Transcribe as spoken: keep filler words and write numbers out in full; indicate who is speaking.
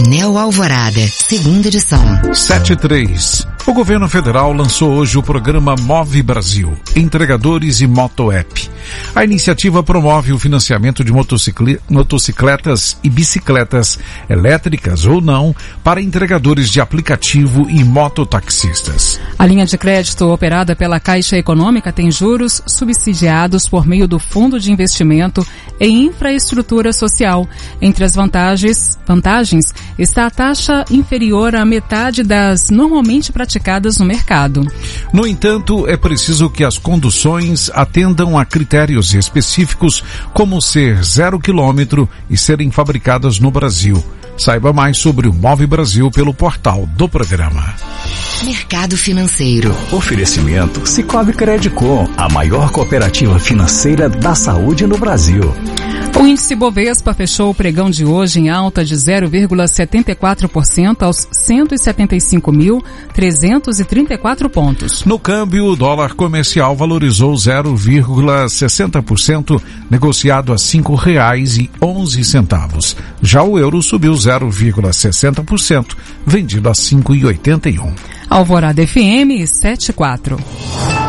Speaker 1: Painel Alvorada, segunda edição.
Speaker 2: sete e três. O governo federal lançou hoje o programa Move Brasil, Entregadores e Moto App. A iniciativa promove o financiamento de motocicletas e bicicletas elétricas ou não para entregadores de aplicativo e mototaxistas.
Speaker 3: A linha de crédito operada pela Caixa Econômica tem juros subsidiados por meio do Fundo de Investimento em Infraestrutura Social. Entre as vantagens, vantagens está a taxa inferior à metade das normalmente praticadas no mercado.
Speaker 2: No entanto, é preciso que as conduções atendam a critérios específicos, como ser zero quilômetro e serem fabricadas no Brasil. Saiba mais sobre o Move Brasil pelo portal do programa.
Speaker 1: Mercado financeiro.
Speaker 4: Oferecimento Sicoob Credicom, a maior cooperativa financeira da saúde no Brasil.
Speaker 3: O índice Bovespa fechou o pregão de hoje em alta de zero vírgula setenta e quatro por cento aos cento e setenta e cinco mil, trezentos e trinta e quatro pontos.
Speaker 2: No câmbio, o dólar comercial valorizou zero vírgula sessenta por cento, negociado a cinco reais e onze centavos. Já o euro subiu zero vírgula sessenta por cento, vendido a cinco reais e oitenta e um.
Speaker 3: Alvorada F M sete e quatro.